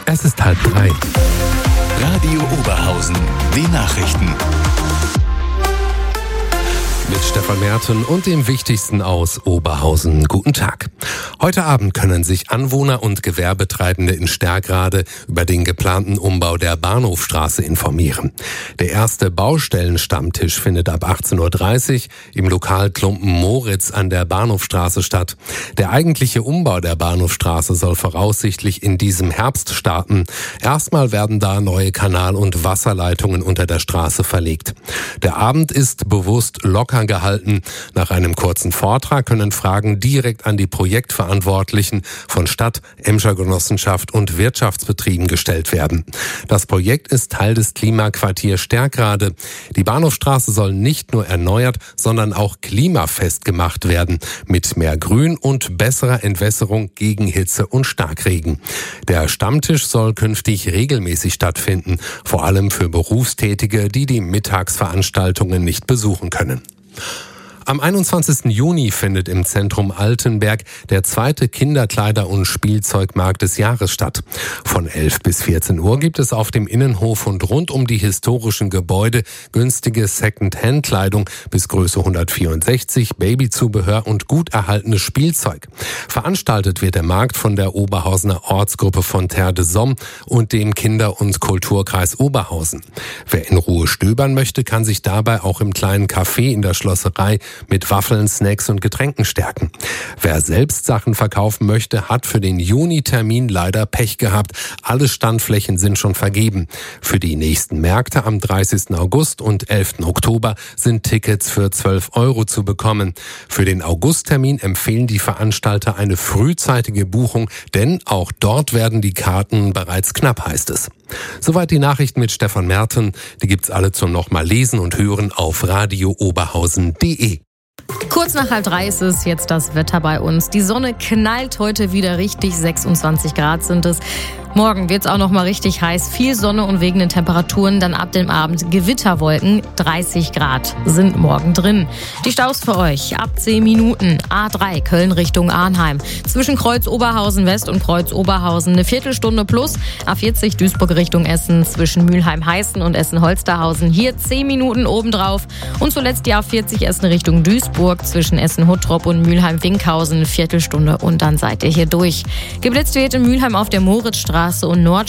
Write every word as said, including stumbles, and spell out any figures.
Es ist halb drei. Radio Oberhausen, die Nachrichten. Mit Stefan Merten und dem Wichtigsten aus Oberhausen. Guten Tag. Heute Abend können sich Anwohner und Gewerbetreibende in Sterkrade über den geplanten Umbau der Bahnhofstraße informieren. Der erste Baustellenstammtisch findet ab achtzehn Uhr dreißig im Lokal Klumpen Moritz an der Bahnhofstraße statt. Der eigentliche Umbau der Bahnhofstraße soll voraussichtlich in diesem Herbst starten. Erstmal werden da neue Kanal- und Wasserleitungen unter der Straße verlegt. Der Abend ist bewusst locker gehalten. Nach einem kurzen Vortrag können Fragen direkt an die Projektverantwortlichen von Stadt, Emscher Genossenschaft und Wirtschaftsbetrieben gestellt werden. Das Projekt ist Teil des Klimaquartiers Sterkrade. Die Bahnhofstraße soll nicht nur erneuert, sondern auch klimafest gemacht werden, mit mehr Grün und besserer Entwässerung gegen Hitze und Starkregen. Der Stammtisch soll künftig regelmäßig stattfinden, vor allem für Berufstätige, die die Mittagsveranstaltungen nicht besuchen können. Am einundzwanzigsten Juni findet im Zentrum Altenberg der zweite Kinderkleider- und Spielzeugmarkt des Jahres statt. Von elf bis vierzehn Uhr gibt es auf dem Innenhof und rund um die historischen Gebäude günstige Second-Hand-Kleidung bis Größe hundertvierundsechzig, Babyzubehör und gut erhaltenes Spielzeug. Veranstaltet wird der Markt von der Oberhausener Ortsgruppe von Terre de Somme und dem Kinder- und Kulturkreis Oberhausen. Wer in Ruhe stöbern möchte, kann sich dabei auch im kleinen Café in der Schlosserei mit Waffeln, Snacks und Getränken stärken. Wer selbst Sachen verkaufen möchte, hat für den Juni-Termin leider Pech gehabt. Alle Standflächen sind schon vergeben. Für die nächsten Märkte am dreißigsten August und elften Oktober sind Tickets für zwölf Euro zu bekommen. Für den Augusttermin empfehlen die Veranstalter eine frühzeitige Buchung, denn auch dort werden die Karten bereits knapp, heißt es. Soweit die Nachrichten mit Stefan Merten. Die gibt's alle zum nochmal lesen und hören auf radio oberhausen punkt de. Kurz nach halb drei ist es jetzt das Wetter bei uns. Die Sonne knallt heute wieder richtig, sechsundzwanzig Grad sind es. Morgen wird es auch noch mal richtig heiß, viel Sonne und wegen den Temperaturen dann ab dem Abend Gewitterwolken. dreißig Grad sind morgen drin. Die Staus für euch ab zehn Minuten. A drei Köln Richtung Arnheim. Zwischen Kreuz Oberhausen West und Kreuz Oberhausen eine Viertelstunde plus. A vierzig Duisburg Richtung Essen zwischen Mülheim-Heißen und Essen-Holsterhausen. Hier zehn Minuten obendrauf. Und zuletzt die A vierzig Essen Richtung Duisburg zwischen Essen-Huttrop und Mülheim-Winkhausen. Eine Viertelstunde und dann seid ihr hier durch. Geblitzt wird in Mülheim auf der Moritzstraße und Nord